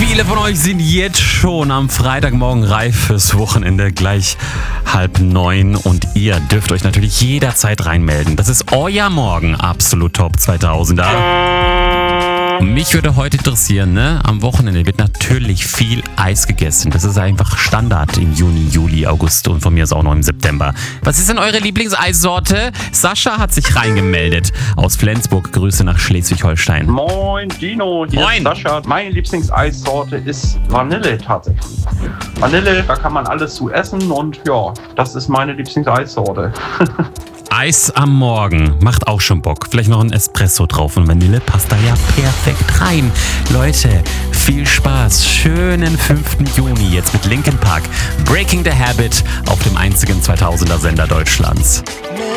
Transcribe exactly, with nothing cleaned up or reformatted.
Viele von euch sind jetzt schon am Freitagmorgen reif fürs Wochenende, gleich halb neun. Und ihr dürft euch natürlich jederzeit reinmelden. Das ist euer Morgen, absolut Top zweitausender. Mich würde heute interessieren, ne? Am Wochenende wird natürlich viel Eis gegessen. Das ist einfach Standard im Juni, Juli, August und von mir ist auch noch im September. Was ist denn eure Lieblingseissorte? Sascha hat sich reingemeldet aus Flensburg. Grüße nach Schleswig-Holstein. Moin, Dino, hier Moin. ist Sascha. Meine Lieblingseissorte ist Vanille tatsächlich. Vanille, da kann man alles zu essen und ja, das ist meine Lieblingseissorte. Eis am Morgen macht auch schon Bock. Vielleicht noch ein Espresso drauf und Vanille passt da ja perfekt rein. Leute, viel Spaß. Schönen fünften Juni jetzt mit Linkin Park. Breaking the Habit auf dem einzigen zweitausender Sender Deutschlands.